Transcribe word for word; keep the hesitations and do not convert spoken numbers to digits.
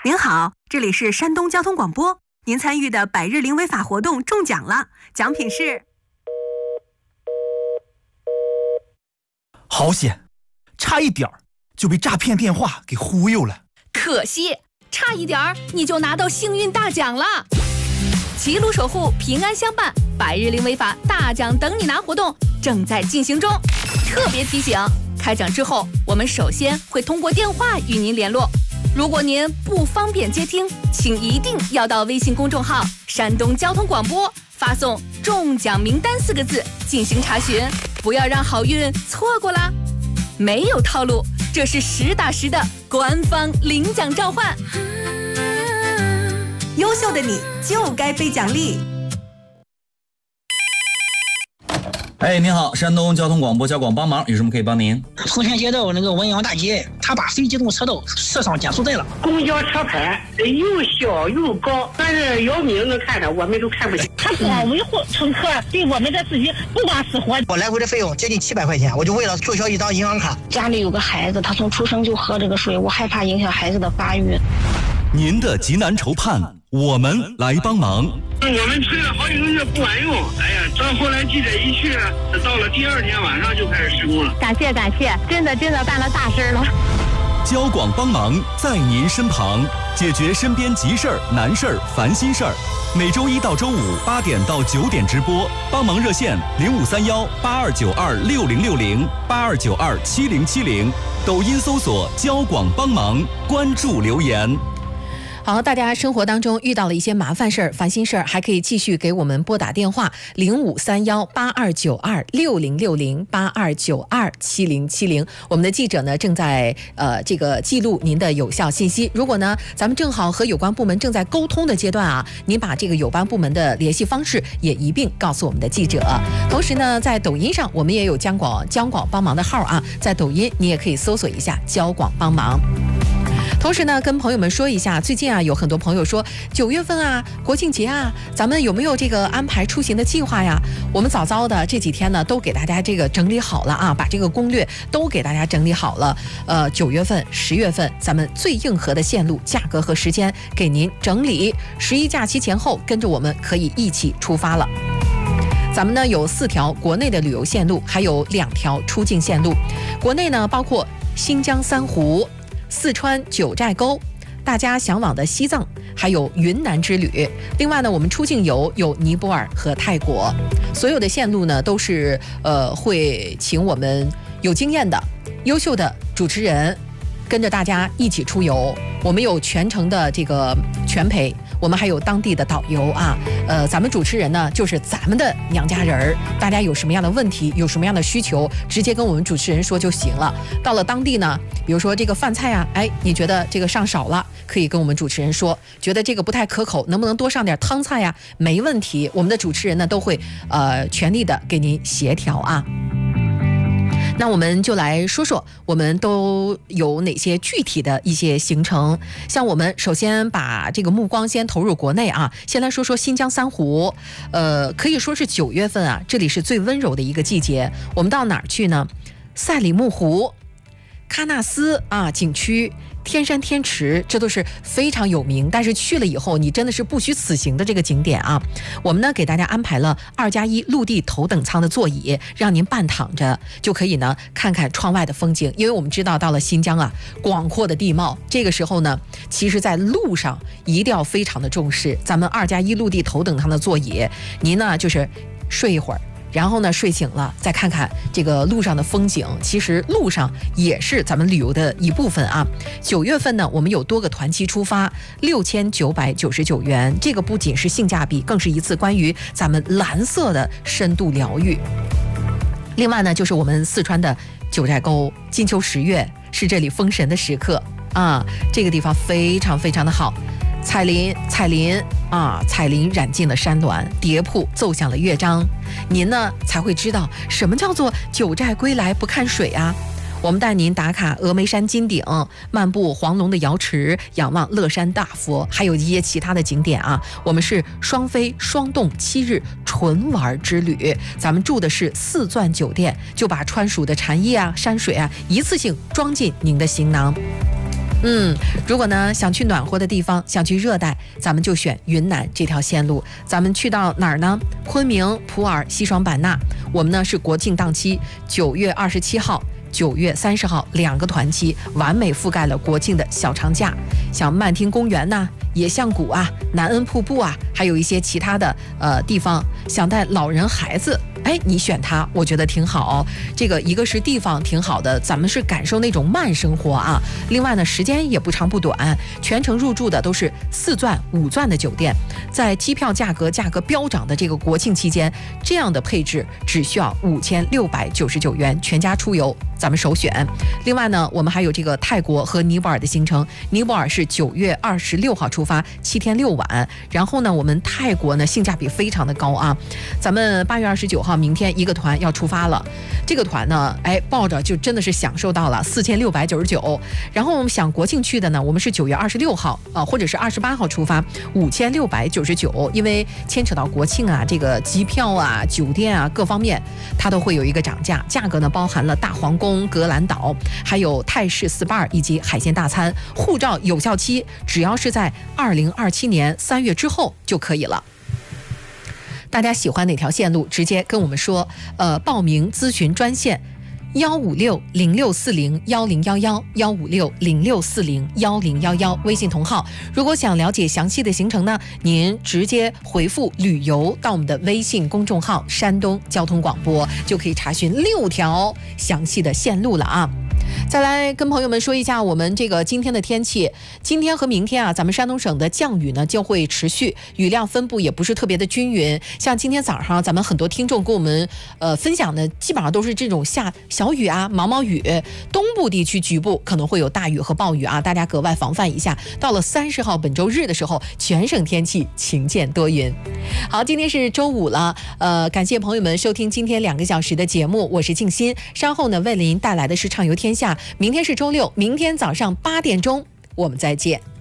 您好，这里是山东交通广播，您参与的百日零违法活动中奖了，奖品是…… 好险，差一点儿就被诈骗电话给忽悠了。 可惜，差一点儿你就拿到幸运大奖了。齐鲁守护平安相伴，百日零违法大奖等你拿活动正在进行中。特别提醒，开奖之后，我们首先会通过电话与您联络。如果您不方便接听，请一定要到微信公众号山东交通广播发送中奖名单四个字进行查询，不要让好运错过啦。没有套路，这是实打实的官方领奖召唤。 优秀的你就该被奖励。 哎，您好，山东交通广播交广帮忙，有什么可以帮您？ 丰田街道那个文阳大街，他把非机动车道设上减速带了。 公交车牌又小又高，但是姚明能看着，我们都看不见。 他光维护乘客，对我们的自己不管死活。 我来回的费用接近七百块钱，我就为了注销一张银行卡。 家里有个孩子，他从出生就喝这个水，我害怕影响孩子的发育。 您的急难愁盼，我们来帮忙。 我们催了好几个月不管用，哎呀，到后来记者一去，到了第二天晚上就开始施工了。 感谢感谢，真的真的办了大事了。 交广帮忙在您身旁，解决身边急事儿、难事儿、烦心事儿。每周一到周五八点到九点直播，帮忙热线零五三幺八二九二六零六零八二九二七零七零，抖音搜索交广帮忙，关注留言。 好，大家生活当中遇到了一些麻烦事儿、烦心事儿，还可以继续给我们拨打电话零五三幺八二九二六零六零八二九二七零七零。我们的记者呢正在呃这个记录您的有效信息。如果呢咱们正好和有关部门正在沟通的阶段啊，您把这个有关部门的联系方式也一并告诉我们的记者。同时呢，在抖音上我们也有江广江广帮忙的号啊，在抖音你也可以搜索一下交广帮忙。同时呢，跟朋友们说一下，最近啊，有很多朋友说九月份啊，国庆节啊，咱们有没有这个安排出行的计划呀？我们早早的这几天呢，都给大家这个整理好了啊，把这个攻略都给大家整理好了。呃，九月份、十月份，咱们最硬核的线路、价格和时间给您整理。十一假期前后，跟着我们可以一起出发了。咱们呢有四条国内的旅游线路，还有两条出境线路。国内呢包括新疆三湖、四川九寨沟，大家向往的西藏，还有云南之旅。另外呢，我们出境游有尼泊尔和泰国。所有的线路呢，都是呃会请我们有经验的、优秀的主持人跟着大家一起出游。我们有全程的这个全陪，我们还有当地的导游啊。呃，咱们主持人呢就是咱们的娘家人儿，大家有什么样的问题，有什么样的需求，直接跟我们主持人说就行了。到了当地呢，比如说这个饭菜啊，哎，你觉得这个上少了，可以跟我们主持人说；觉得这个不太可口，能不能多上点汤菜呀？没问题，我们的主持人呢都会呃全力的给您协调啊。那我们就来说说我们都有哪些具体的一些行程。像我们首先把这个目光先投入国内啊，先来说说新疆三湖。呃，可以说是九月份啊，这里是最温柔的一个季节。我们到哪儿去呢？赛里木湖、喀纳斯啊景区、天山天池，这都是非常有名，但是去了以后你真的是不虚此行的这个景点啊。我们呢给大家安排了二加一陆地头等舱的座椅，让您半躺着就可以呢看看窗外的风景。因为我们知道到了新疆啊，广阔的地貌，这个时候呢，其实在路上一定要非常的重视。咱们二加一陆地头等舱的座椅，您呢就是睡一会儿，然后呢睡醒了再看看这个路上的风景。其实路上也是咱们旅游的一部分啊。九月份呢，我们有多个团期出发，六千九百九十九元，这个不仅是性价比，更是一次关于咱们蓝色的深度疗愈。另外呢，就是我们四川的九寨沟，金秋十月是这里封神的时刻啊，这个地方非常非常的好。彩林，彩林啊，彩林染尽了山峦，蝶瀑奏响了乐章，您呢才会知道什么叫做九寨归来不看水啊。我们带您打卡峨眉山金顶，漫步黄龙的瑶池，仰望乐山大佛，还有一些其他的景点啊。我们是双飞双动七日纯玩之旅，咱们住的是四钻酒店，就把川蜀的禅意啊、山水啊一次性装进您的行囊。 嗯，如果呢想去暖和的地方，想去热带，咱们就选云南这条线路。咱们去到哪儿呢？昆明、普洱、西双版纳。我们呢是国庆档期，九月二十七号、九月三十号两个团期，完美覆盖了国庆的小长假。像曼听公园呐、啊、野象谷啊、南恩瀑布啊，还有一些其他的呃地方，想带老人孩子。哎，你选它，我觉得挺好、哦。这个一个是地方挺好的，咱们是感受那种慢生活啊。另外呢，时间也不长不短，全程入住的都是四钻、五钻的酒店。在机票价格价格飙涨的这个国庆期间，这样的配置只需要五千六百九十九元，全家出游咱们首选。另外呢，我们还有这个泰国和尼泊尔的行程。尼泊尔是九月二十六号出发，七天六晚。然后呢，我们泰国呢性价比非常的高啊。咱们八月二十九号。明天一个团要出发了，这个团呢，哎，报着就真的是享受到了四千六百九十九。然后我们想国庆去的呢，我们是九月二十六号啊、呃，或者是二十八号出发，五千六百九十九。因为牵扯到国庆啊，这个机票啊、酒店啊各方面，它都会有一个涨价。价格呢，包含了大皇宫、格兰岛，还有泰式 S P A 以及海鲜大餐。护照有效期只要是在二零二七年三月之后就可以了。大家喜欢哪条线路，直接跟我们说。呃，报名咨询专线幺五六零六四零幺零幺幺幺五六零六四零幺零幺幺，微信同号。如果想了解详细的行程呢，您直接回复旅游到我们的微信公众号山东交通广播，就可以查询六条详细的线路了啊。再来跟朋友们说一下我们这个今天的天气。今天和明天啊，咱们山东省的降雨呢就会持续，雨量分布也不是特别的均匀。像今天早上咱们很多听众跟我们呃分享的，基本上都是这种下小雨啊、毛毛雨。东部地区局部可能会有大雨和暴雨啊，大家格外防范一下。到了三十号本周日的时候，全省天气晴间多云。好，今天是周五了，呃，感谢朋友们收听今天两个小时的节目，我是静心。稍后呢，为您带来的是畅游天下。明天是周六，明天早上八点钟，我们再见。